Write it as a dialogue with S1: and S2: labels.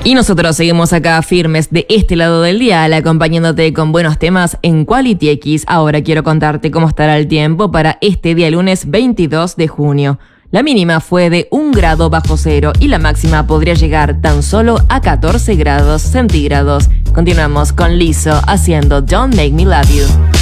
S1: Y nosotros seguimos acá firmes de este lado del dial, acompañándote con buenos temas en Quality X. Ahora quiero contarte cómo estará el tiempo para este día lunes 22 de junio. La mínima fue de 1 grado bajo cero y la máxima podría llegar tan solo a 14 grados centígrados. Continuamos con Lizzo haciendo Don't Make Me Love You.